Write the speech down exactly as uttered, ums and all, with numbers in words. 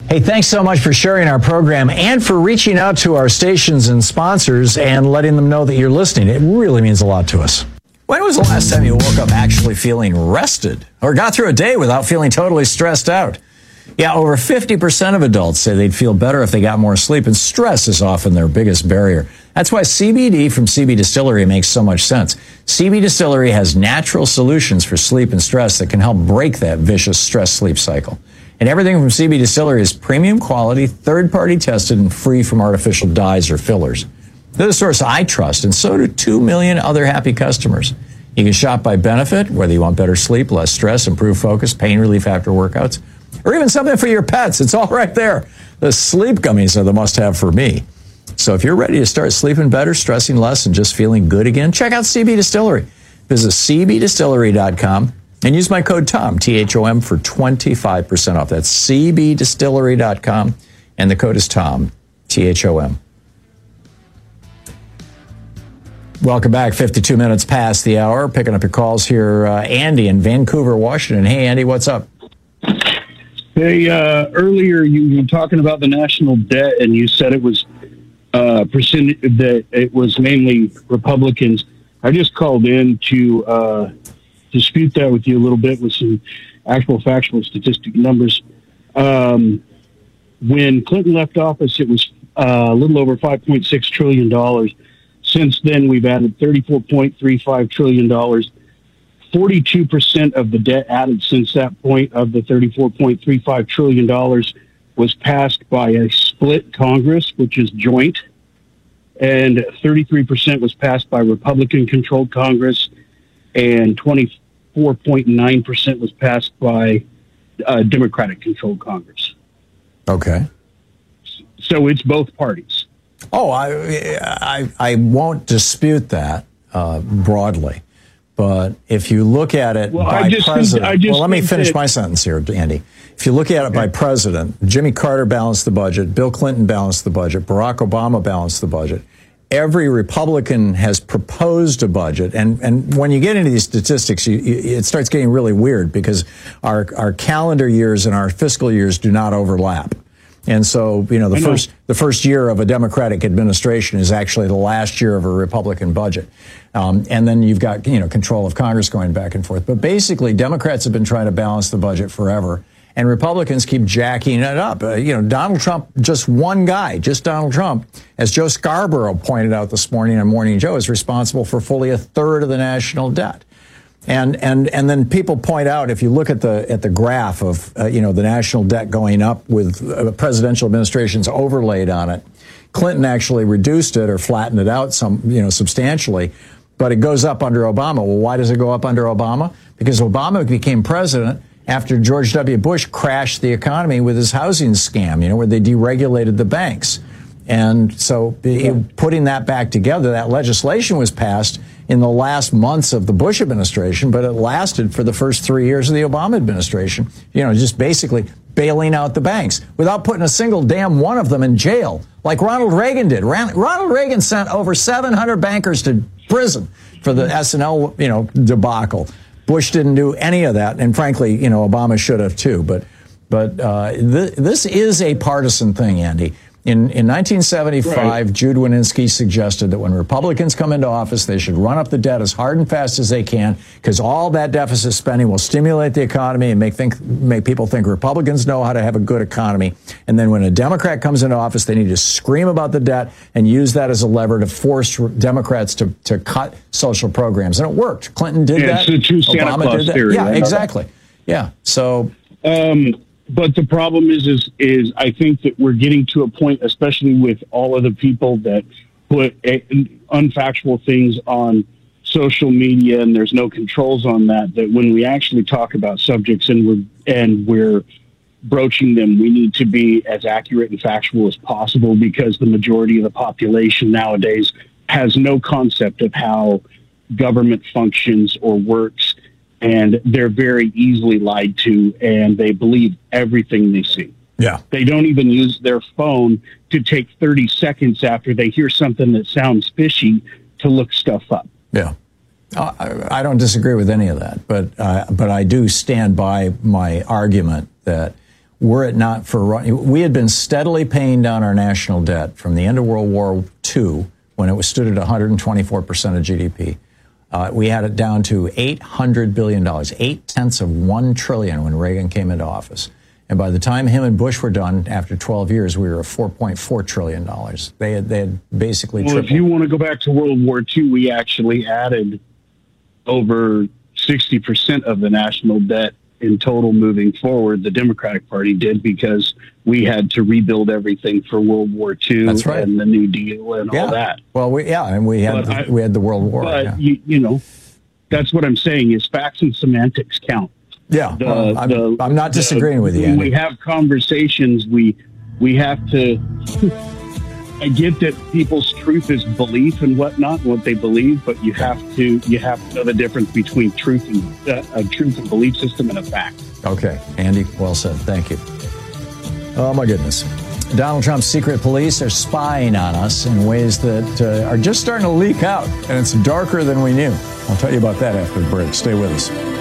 Hey, thanks so much for sharing our program and for reaching out to our stations and sponsors and letting them know that you're listening. It really means a lot to us. When was the last time you woke up actually feeling rested or got through a day without feeling totally stressed out? Yeah, over fifty percent of adults say they'd feel better if they got more sleep, and stress is often their biggest barrier. That's why C B D from C B Distillery makes so much sense. C B Distillery has natural solutions for sleep and stress that can help break that vicious stress-sleep cycle. And everything from C B Distillery is premium quality, third-party tested, and free from artificial dyes or fillers. They're the source I trust, and so do two million other happy customers. You can shop by benefit, whether you want better sleep, less stress, improved focus, pain relief after workouts, or even something for your pets. It's all right there. The sleep gummies are the must-have for me. So if you're ready to start sleeping better, stressing less, and just feeling good again, check out C B Distillery. Visit C B distillery dot com and use my code TOM, T H O M, for twenty-five percent off. That's C B distillery dot com, and the code is TOM, T H O M. Welcome back. fifty-two minutes past the hour. Picking up your calls here. Uh, Andy in Vancouver, Washington. Hey, Andy, what's up? Hey, uh, earlier you were talking about the national debt, and you said it was uh, percent that it was mainly Republicans. I just called in to uh, dispute that with you a little bit with some actual factual statistic numbers. Um, when Clinton left office, it was uh, a little over five point six trillion dollars. Since then, we've added thirty-four point three five trillion dollars. forty-two percent of the debt added since that point of the thirty-four point three five trillion dollars was passed by a split Congress, which is joint, and thirty-three percent was passed by Republican-controlled Congress, and twenty-four point nine percent was passed by uh, Democratic-controlled Congress. Okay. So it's both parties. Oh, I I, I won't dispute that uh, broadly. But if you look at it well, by I just president, think, I just well, let me finish that, my sentence here, Andy. If you look at it okay. by president, Jimmy Carter balanced the budget, Bill Clinton balanced the budget, Barack Obama balanced the budget. Every Republican has proposed a budget, and, and when you get into these statistics, you, you, it starts getting really weird because our our calendar years and our fiscal years do not overlap. And so, you know, the know. first the first year of a Democratic administration is actually the last year of a Republican budget. Um, and then you've got, you know, control of Congress going back and forth. But basically, Democrats have been trying to balance the budget forever, and Republicans keep jacking it up. Uh, you know, Donald Trump, just one guy, just Donald Trump, as Joe Scarborough pointed out this morning on Morning Joe, is responsible for fully a third of the national debt. And and and then people point out, if you look at the at the graph of uh, you know the national debt going up with uh, presidential administrations overlaid on it, Clinton actually reduced it or flattened it out some you know substantially, but it goes up under Obama. Well, why does it go up under Obama? Because Obama became president after George W. Bush crashed the economy with his housing scam, you know, where they deregulated the banks. And so putting that back together, that legislation was passed in the last months of the Bush administration, but it lasted for the first three years of the Obama administration, you know, just basically bailing out the banks without putting a single damn one of them in jail, like Ronald Reagan did. Ronald Reagan sent over seven hundred bankers to prison for the S and L, you know, debacle. Bush didn't do any of that, and frankly, you know, Obama should have too. But but uh, th- this is a partisan thing, Andy. In, in nineteen seventy-five, right. Jude Wanniski suggested that when Republicans come into office, they should run up the debt as hard and fast as they can, because all that deficit spending will stimulate the economy and make think make people think Republicans know how to have a good economy. And then when a Democrat comes into office, they need to scream about the debt and use that as a lever to force Democrats to, to cut social programs. And it worked. Clinton did yeah, that. It's a true Santa Obama Claus did that. theory. Yeah, exactly. Yeah. So. Um, But the problem is, is, is I think that we're getting to a point, especially with all of the people that put a, unfactual things on social media, and there's no controls on that, that when we actually talk about subjects and we're, and we're broaching them, we need to be as accurate and factual as possible, because the majority of the population nowadays has no concept of how government functions or works. And they're very easily lied to, and they believe everything they see. Yeah. They don't even use their phone to take thirty seconds after they hear something that sounds fishy to look stuff up. Yeah. Uh, I, I don't disagree with any of that, but uh, but I do stand by my argument that were it not for, we had been steadily paying down our national debt from the end of World War Two, when it was stood at one hundred twenty-four percent of G D P. Uh, we had it down to eight hundred billion dollars, eight tenths of one trillion when Reagan came into office. And by the time him and Bush were done, after twelve years, we were at four point four trillion dollars. They had, they had basically well, tripled. If you want to go back to World War Two, we actually added over sixty percent of the national debt in total moving forward. The Democratic Party did, because we had to rebuild everything for World War Two. That's right. And the New Deal and yeah. all that. Well, we, yeah, and we had, the, I, we had the World War. But, yeah. you, you know, that's what I'm saying is facts and semantics count. Yeah, The, well, I'm, the, I'm not disagreeing the, with you, When Andy. we have conversations, we we have to. I get that people's truth is belief and whatnot, what they believe, but you have to you have to know the difference between truth and uh, a truth and belief system and a fact. Okay, Andy, well said. Thank you. Oh my goodness. Donald Trump's secret police are spying on us in ways that uh, are just starting to leak out, and it's darker than we knew. I'll tell you about that after the break. Stay with us.